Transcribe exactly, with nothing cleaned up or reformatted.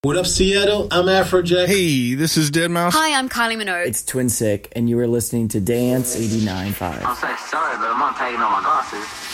What up, Seattle? I'm Afrojack. Hey, this is Deadmau five. Hi, I'm Kylie Minogue. It's Twin Sick, and you are listening to Dance eighty-nine point five. I'm so sorry, but I'm not taking all my glasses.